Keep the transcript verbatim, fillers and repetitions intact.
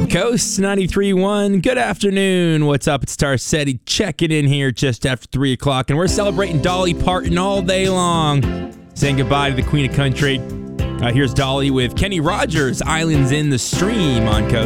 Coast ninety-three point one. Good afternoon. What's up? It's Tarsetti checking in here just after three o'clock, and we're celebrating Dolly Parton all day long. Saying goodbye to the Queen of Country. Uh, here's Dolly with Kenny Rogers, Islands in the Stream on Coast.